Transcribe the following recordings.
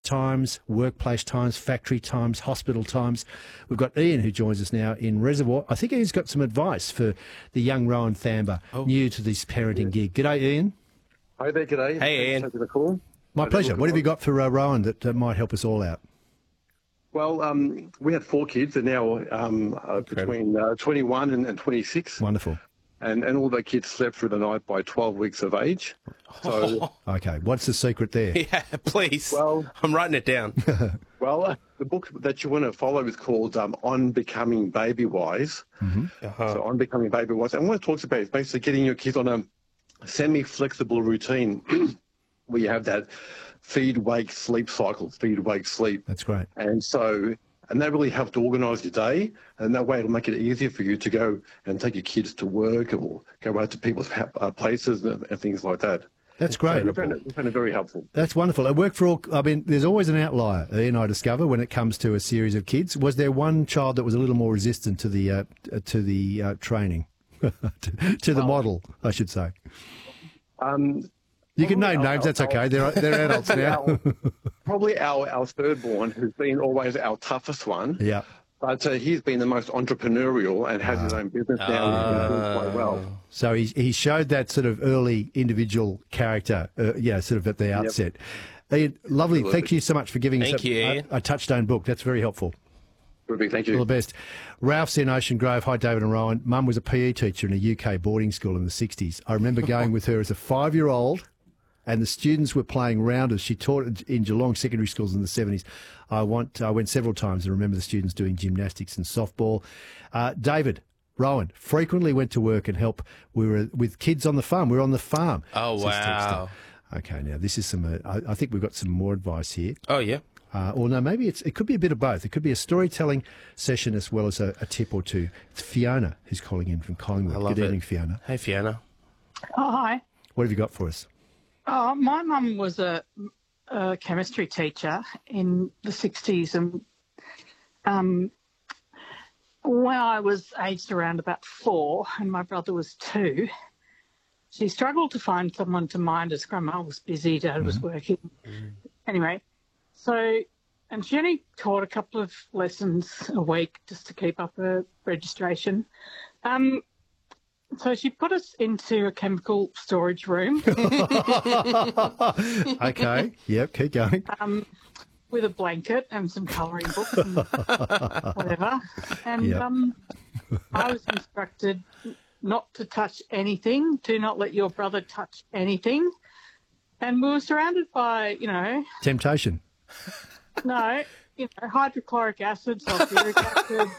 times, workplace times, factory times, hospital times. We've got Ian who joins us now in Reservoir. I think he's got some advice for the young Rowan Thamber, new to this parenting gig. G'day, Ian. Hi there, g'day. Hey, Ian. Thanks for the call. My pleasure. What have you got for Rowan that might help us all out? Well, we have 4 kids. They're now between 21 and 26. Wonderful. And all the kids slept through the night by 12 weeks of age. So, Okay, what's the secret there? Yeah, please. Well- I'm writing it down. well, the book that you want to follow is called On Becoming Baby Wise. So, On Becoming Baby Wise. And what it talks about is basically getting your kids on a semi-flexible routine where you have that feed, wake, sleep cycle, feed, wake, sleep. That's great. And that really helps to organise your day, and that way it'll make it easier for you to go and take your kids to work or go out to people's places and things like that. That's great. So we found it very helpful. That's wonderful. It worked for all. I mean, there's always an outlier, Ian, I discover, when it comes to a series of kids. Was there one child that was a little more resistant to the training, to the model, I should say? You can name names. That's okay. They're adults now. Probably our thirdborn, who's been always our toughest one. Yeah. But he's been the most entrepreneurial and has his own business now. And he's doing quite well. So he showed that sort of early individual character, sort of at the outset. Ian, lovely. Absolutely. Thank you so much for giving Thank us you, Ian. a touchstone book. That's very helpful. Terrific, thank All you. the best. Ralph's in Ocean Grove. Hi, David and Rowan. Mum was a PE teacher in a UK boarding school in the 60s. I remember going with her as a 5-year-old, and the students were playing rounders. She taught in Geelong secondary schools in the 70s. I went several times and remember the students doing gymnastics and softball. David, Rowan, frequently went to work and help. We were with kids on the farm. We were on the farm. Oh, says wow. Texter. Okay, now this is some. I think we've got some more advice here. Oh, yeah. Or no, maybe it could be a bit of both. It could be a storytelling session as well as a tip or two. It's Fiona who's calling in from Collingwood. I love Good it. evening, Fiona. Hey, Fiona. Oh, hi. What have you got for us? Oh, my mum was a chemistry teacher in the 60s, and when I was aged around about 4 and my brother was 2, she struggled to find someone to mind us. Grandma was busy, Dad was working. Anyway, and she only taught a couple of lessons a week just to keep up her registration. So she put us into a chemical storage room. Okay. Yep. Keep going. With a blanket and some colouring books and whatever. And Yep. I was instructed not to touch anything, do not let your brother touch anything. And we were surrounded by, Temptation. hydrochloric acid, sulfuric acid,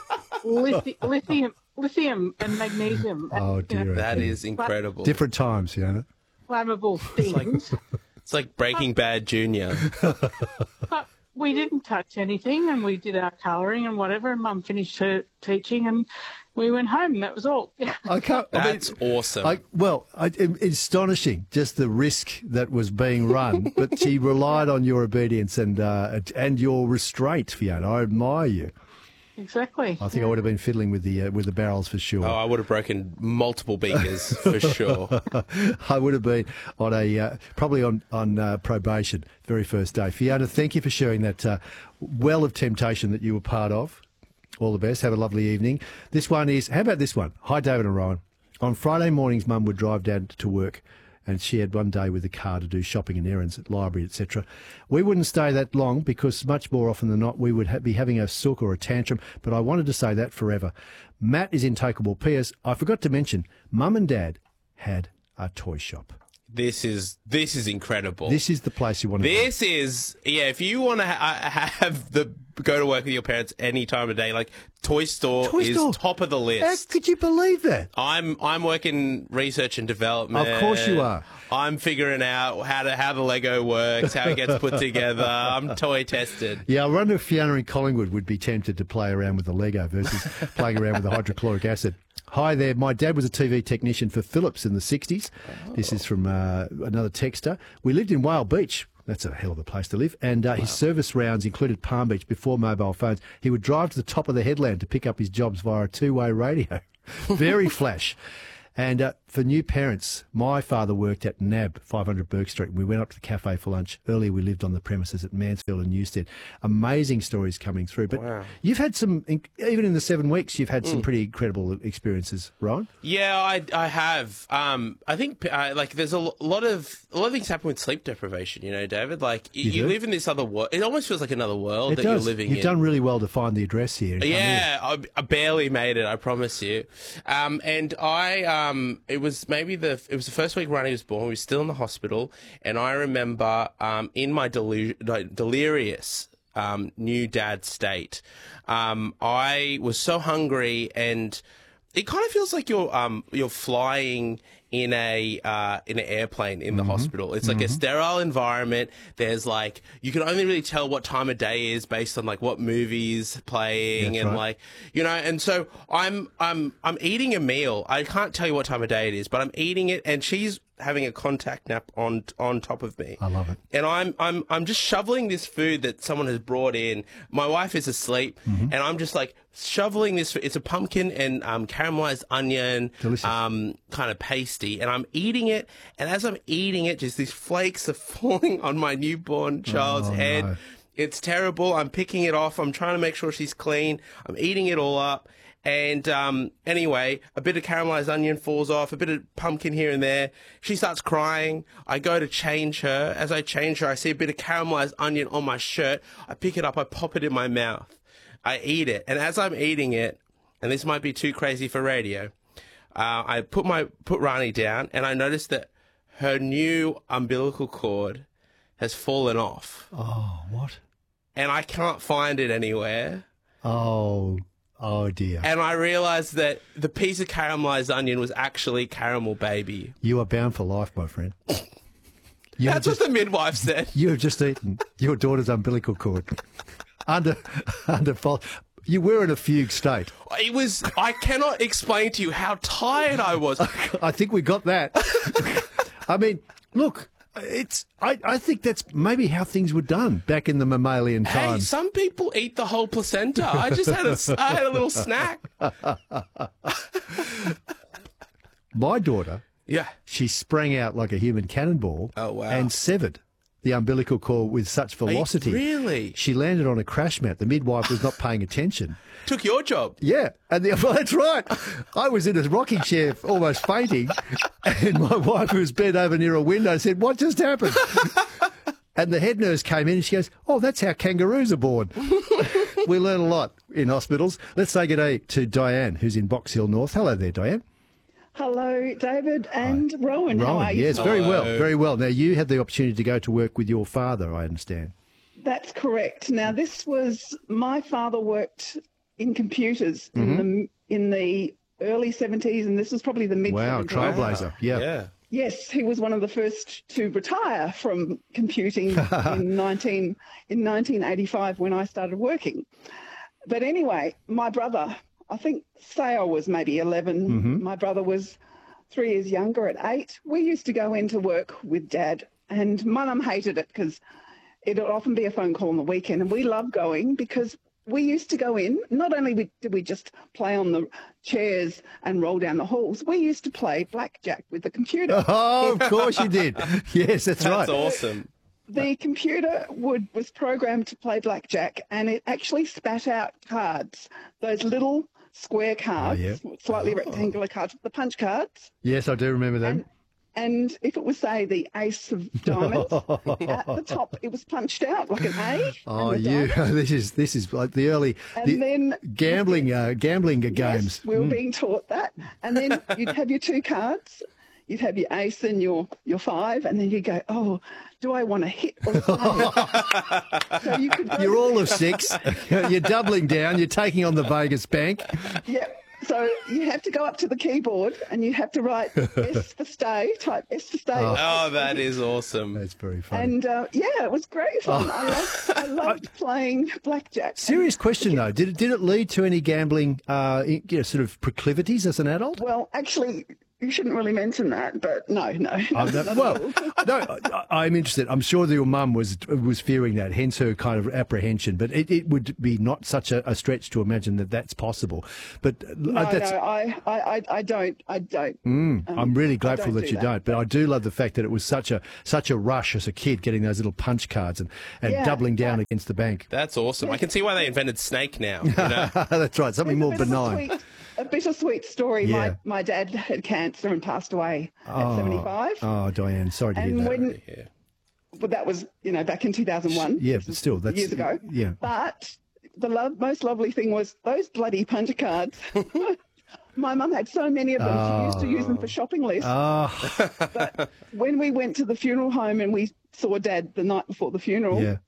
lithium and magnesium. Oh, and, dear. That is incredible. Different times, Fiona. flammable things. It's like Breaking Bad Junior. But we didn't touch anything, and we did our colouring and whatever, and Mum finished her teaching and we went home, and that was all. I can't. That's awesome. It's astonishing just the risk that was being run, but she relied on your obedience and your restraint, Fiona. I admire you. Exactly. I think I would have been fiddling with the barrels for sure. Oh, I would have broken multiple beakers for sure. I would have been on probably on probation very first day. Fiona, thank you for sharing that well of temptation that you were part of. All the best. Have a lovely evening. This one is, how about this one? Hi, David and Rowan. On Friday mornings, Mum would drive down to work, and she had one day with the car to do shopping and errands at library, etc. We wouldn't stay that long because much more often than not we would be having a sook or a tantrum, but I wanted to say that forever. Matt is in Takeable. P.S. I forgot to mention, Mum and Dad had a toy shop. This is incredible. This is the place you want to This is, if you want to go to work with your parents any time of day, like Toy Store is top of the list. How could you believe that? I'm working research and development. Of course you are. I'm figuring out how the Lego works, how it gets put together. I'm toy tested. Yeah, I wonder if Fiona in Collingwood would be tempted to play around with the Lego versus playing around with the hydrochloric acid. Hi there. My dad was a TV technician for Philips in the 60s. This is from another texter. We lived in Whale Beach. That's a hell of a place to live. And his service rounds included Palm Beach before mobile phones. He would drive to the top of the headland to pick up his jobs via a two-way radio. Very flash. And for new parents, my father worked at NAB, 500 Burke Street. We went up to the cafe for lunch. Earlier, we lived on the premises at Mansfield and Newstead. Amazing stories coming through. But you've had some, even in the 7 weeks, you've had some pretty incredible experiences, Ryan? Yeah, I have. I think like there's a lot of things happen with sleep deprivation. You know, David. Like you live in this other world. It almost feels like another world you're living in. You've done really well to find the address here. Yeah, I barely made it. I promise you. And it was the first week Ronnie was born. We were still in the hospital, and I remember in my delirious new dad state, I was so hungry, and it kind of feels like you're flying in an airplane in the hospital. It's like a sterile environment. There's like, you can only really tell what time of day is based on like what movie's playing. That's and like, you know, and so I'm eating a meal. I can't tell you what time of day it is, but I'm eating it, and she's having a contact nap on top of me. I love it. And I'm just shoveling this food that someone has brought in. My wife is asleep, and I'm just like shoveling this. It's a pumpkin and caramelized onion, kind of pasty, and I'm eating it. And as I'm eating it, just these flakes are falling on my newborn child's head. No. It's terrible. I'm picking it off. I'm trying to make sure she's clean. I'm eating it all up. And anyway, a bit of caramelized onion falls off, a bit of pumpkin here and there. She starts crying. I go to change her. As I change her, I see a bit of caramelized onion on my shirt. I pick it up. I pop it in my mouth. I eat it. And as I'm eating it, and this might be too crazy for radio, I put Rani down, and I notice that her new umbilical cord has fallen off. Oh, what? And I can't find it anywhere. Oh, dear. And I realised that the piece of caramelised onion was actually caramel baby. You are bound for life, my friend. That's what the midwife said. You have just eaten your daughter's umbilical cord. under fault. You were in a fugue state. I cannot explain to you how tired I was. I think we got that. I mean, look, I think that's maybe how things were done back in the mammalian times. Hey, some people eat the whole placenta. I just had a little snack. My daughter, she sprang out like a human cannonball. Oh, wow. And severed the umbilical cord with such velocity. Really? She landed on a crash mat. The midwife was not paying attention. Took your job. Yeah. Well, that's right. I was in a rocking chair almost fainting, and my wife, who was bent over near a window, said, "What just happened?" And the head nurse came in and she goes, "Oh, that's how kangaroos are born." We learn a lot in hospitals. Let's say good day to Diane, who's in Box Hill North. Hello there, Diane. Hello, David and Rowan. How are you? Yes, very well, very well. Now, you had the opportunity to go to work with your father, I understand. That's correct. Now, my father worked in computers in the early 70s, and this was probably the mid-70s. Wow, trailblazer. Yeah. Yes, he was one of the first to retire from computing in 1985 when I started working. But anyway, my brother, I think Sale was maybe 11. My brother was 3 years younger at 8. We used to go into work with Dad, and my mum hated it because it would often be a phone call on the weekend, and we loved going because we used to go in. Not only did we just play on the chairs and roll down the halls, we used to play blackjack with the computer. Oh, of course you did. Yes, that's right. That's awesome. The computer was programmed to play blackjack, and it actually spat out cards, those little square cards, slightly rectangular cards, the punch cards. Yes, I do remember them. And if it was, say, the ace of diamonds, at the top it was punched out like an A. Oh, this is like the early gambling games. Yes, we were being taught that. And then you'd have your 2 cards. You'd have your ace and your 5, and then you'd go, "Oh, do I want to hit or save?" So you're all of 6. You're doubling down. You're taking on the Vegas bank. Yeah. So you have to go up to the keyboard and you have to write S for stay, type S for stay. Oh, that is awesome. That's very funny. And it was great fun. I loved playing blackjack. Serious question though, did it lead to any gambling, sort of proclivities as an adult? Well, actually, You shouldn't really mention that, but no. I'm interested. I'm sure that your mum was fearing that, hence her kind of apprehension. But it would be not such a stretch to imagine that that's possible. But I don't. I'm really grateful that you don't. But I do love the fact that it was such a rush as a kid getting those little punch cards and doubling down against the bank. That's awesome. I can see why they invented Snake now. You know? That's right. Something more benign. A bittersweet story. Yeah. My dad had cancer and passed away at 75. Oh, Diane, sorry to hear that. But that was, back in 2001. Yeah, but still, that's years ago. Yeah. But the most lovely thing was those bloody puncher cards. My mum had so many of them. She used to use them for shopping lists. But when we went to the funeral home and we saw Dad the night before the funeral,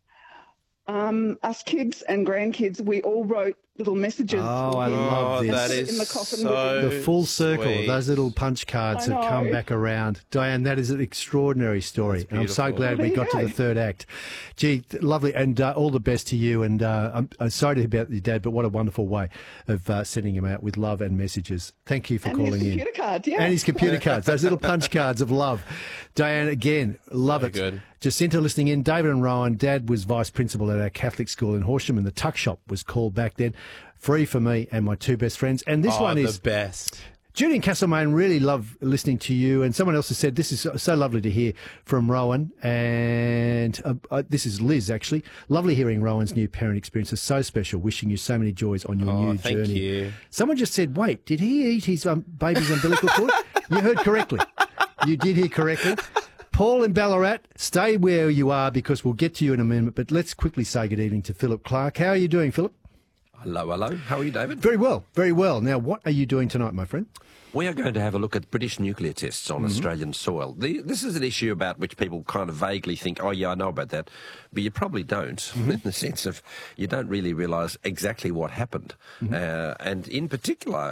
us kids and grandkids, we all wrote little messages. Oh, I love this. That is in the coffin. so the full circle sweet. of those little punch cards that come back around. Diane, that is an extraordinary story. And I'm so glad we got to the third act. Gee, lovely. And all the best to you. And I'm sorry to hear about your dad, but what a wonderful way of sending him out with love and messages. Thank you for calling in. And his computer cards, And his computer cards, those little punch cards of love. Diane, again, love it. Good. Jacinta listening in. David and Rowan, Dad was vice principal at our Catholic school in Horsham, and the tuck shop was called back then. Free for me and my two best friends. And this one is the best. Judy in Castlemaine, really love listening to you. And someone else has said, this is so lovely to hear from Rowan. And this is Liz, actually. Lovely hearing Rowan's new parent experience. Is so special. Wishing you so many joys on your new journey. Thank you. Someone just said, wait, did he eat his baby's umbilical cord? You heard correctly. You did hear correctly. Paul in Ballarat, stay where you are because we'll get to you in a minute. But let's quickly say good evening to Philip Clark. How are you doing, Philip? Hello. How are you, David? Very well, very well. Now, what are you doing tonight, my friend? We are going to have a look at British nuclear tests on Australian soil. This is an issue about which people kind of vaguely think, oh, yeah, I know about that. But you probably don't, in the sense of you don't really realise exactly what happened. And in particular,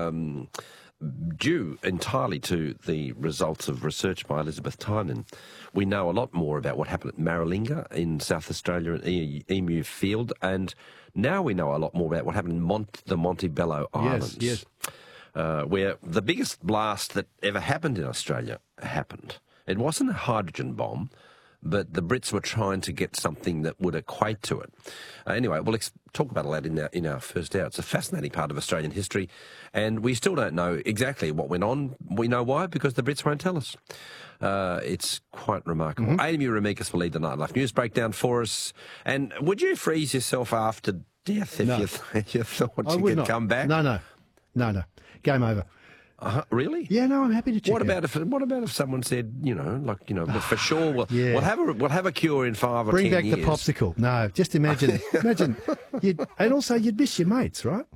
due entirely to the results of research by Elizabeth Tynan, we know a lot more about what happened at Maralinga in South Australia at Emu Field, and now we know a lot more about what happened in the Montebello Islands. Yes. Where the biggest blast that ever happened in Australia happened. It wasn't a hydrogen bomb, but the Brits were trying to get something that would equate to it. Anyway, we'll talk about all that in our first hour. It's a fascinating part of Australian history, and we still don't know exactly what went on. We know why, because the Brits won't tell us. It's quite remarkable. Amy Remikas will lead the Nightlife News breakdown for us. And would you freeze yourself after death if you thought you could come back? No. Game over. Really? Yeah, no, I'm happy to check. What about if someone said, but for sure we'll have a cure in 5 or 10 years. Bring back the popsicle. No, just imagine, and also you'd miss your mates, right?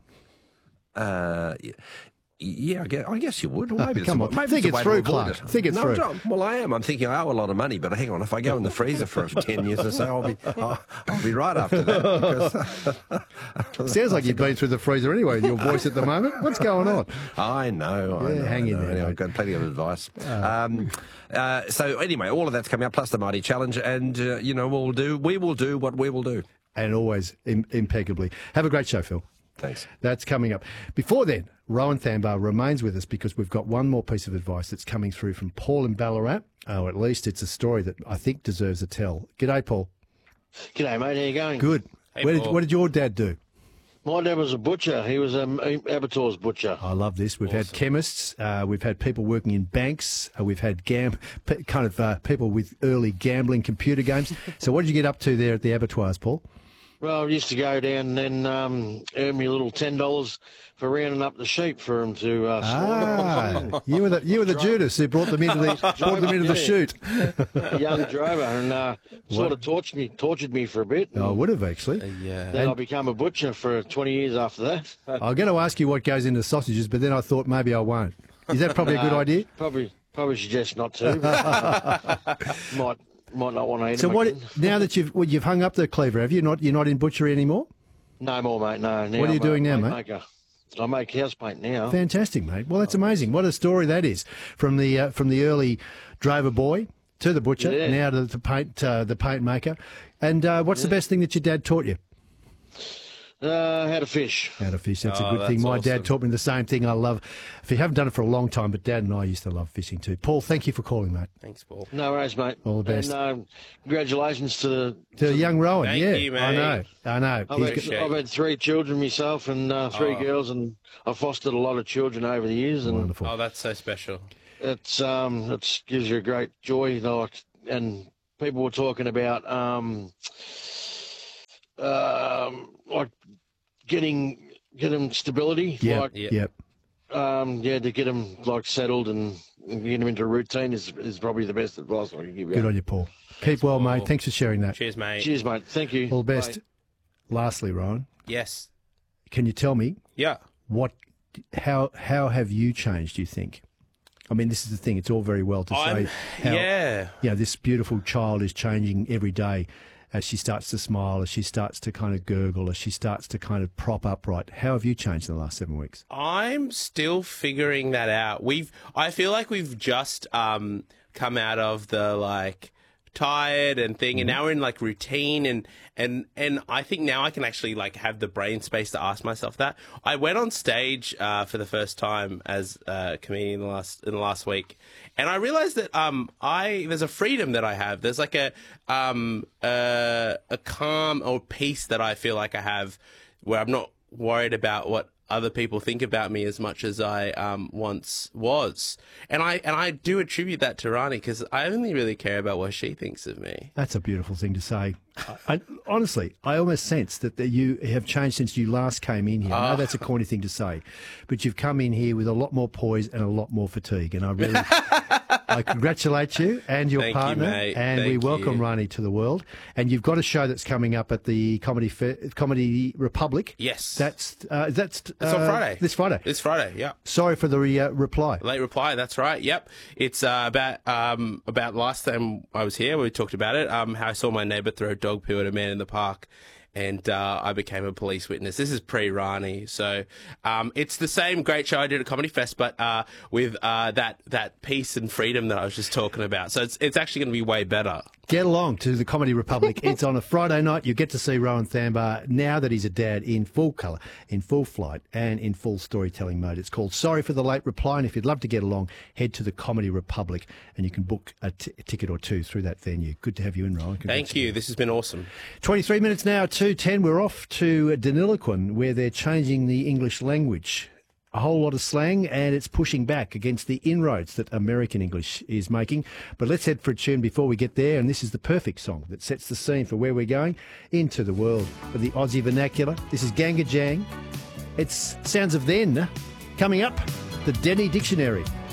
Yeah, I guess you would. Well, maybe come on, think it through, Clark. Think it through. Well, I am. I'm thinking I owe a lot of money, but hang on, if I go in the freezer for 10 years or so, I'll be right after that. Sounds like you've been through the freezer anyway in your voice at the moment. What's going on? I know. Hang in there. Anyway, I've got plenty of advice. So anyway, all of that's coming up, plus the Mighty Challenge, and we will do what we will do. And always impeccably. Have a great show, Phil. Thanks. That's coming up. Before then, Rowan Thambar remains with us because we've got one more piece of advice that's coming through from Paul in Ballarat. Or at least it's a story that I think deserves a tell. G'day, Paul. G'day, mate. How you going? Good. Hey, what did your dad do? My dad was a butcher. He was an abattoir's butcher. I love this. We've had chemists. We've had people working in banks. We've had people with early gambling computer games. So what did you get up to there at the abattoirs, Paul? Well, I used to go down and earn me a little $10 for rounding up the sheep for them to slaughter. You were the Judas who brought them into the chute. A young drover, and sort of tortured me for a bit. I would have actually. Then I became a butcher for 20 years after that. I'm going to ask you what goes into sausages, but then I thought maybe I won't. Is that probably a good idea? Probably suggest not to. Might not want to eat them again. Now that you've hung up the cleaver, have you not? You're not in butchery anymore? No more, mate. No. Now what are you doing now, mate? Maker. I make house paint now. Fantastic, mate. Well, that's amazing. What a story that is from the early drover boy to the butcher, now to the paint maker. And what's the best thing that your dad taught you? How to fish. How to fish, that's a Oh, good thing. that's My dad awesome. taught me the same thing. I love, if you haven't done it for a long time, but Dad and I used to love fishing too. Paul, thank you for calling, mate. Thanks, Paul. No worries, mate. All the best. And congratulations to To young Rowan, Thank yeah. you, I know. I've had 3 children myself and 3 girls, and I've fostered a lot of children over the years. And Wonderful. Oh, that's so special. it gives you a great joy. Like, and people were talking about like getting stability. Yeah, Like, Yeah. yep. to get them like settled and get them into a routine is probably the best advice I can give you. Good on you, Paul. Keep well, mate. Paul. Thanks for sharing that. Cheers, mate. Cheers, mate. Thank you. All the best. Bye. Lastly, Ryan, Yes. can you tell me Yeah. how have you changed, do you think? I mean, this is the thing. It's all very well to say how Yeah. this beautiful child is changing every day as she starts to smile, as she starts to kind of gurgle, as she starts to kind of prop upright. How have you changed in the last 7 weeks? I'm still figuring that out. I feel like we've just come out of the like tired and thing, and now we're in like routine, and I think now I can actually like have the brain space to ask myself that. I went on stage for the first time as a comedian in the last week, and I realized that there's a freedom that I have. There's like a calm or peace that I feel like I have, where I'm not worried about what other people think about me as much as I once was, and I do attribute that to Rani, because I only really care about what she thinks of me. That's a beautiful thing to say. Honestly, I almost sense that you have changed since you last came in here. I know that's a corny thing to say, but you've come in here with a lot more poise and a lot more fatigue, and I really... I congratulate you and your Thank you, partner, mate. and we Thank welcome you. Rani to the world. And you've got a show that's coming up at the Comedy Republic. Yes. That's It's on Friday. This Friday. This Friday, yeah. Sorry for the reply. Late reply, that's right. Yep. It's about last time I was here, we talked about it, how I saw my neighbour throw dog poo at a man in the park, and I became a police witness. This is pre-Rani, so it's the same great show I did at Comedy Fest, but with that peace and freedom that I was just talking about. So it's actually going to be way better. Get along to the Comedy Republic. It's on a Friday night. You get to see Rowan Thambar, now that he's a dad, in full colour, in full flight, and in full storytelling mode. It's called Sorry for the Late Reply, and if you'd love to get along, head to the Comedy Republic, and you can book a ticket or two through that venue. Good to have you in, Rowan. Thank you. This has been awesome. 23 minutes now, 2:10. We're off to Deniliquin, where they're changing the English language. A whole lot of slang, and it's pushing back against the inroads that American English is making. But let's head for a tune before we get there, and this is the perfect song that sets the scene for where we're going, into the world of the Aussie vernacular. This is Ganga Jang. It's Sounds of Then. Coming up, the Denny Dictionary.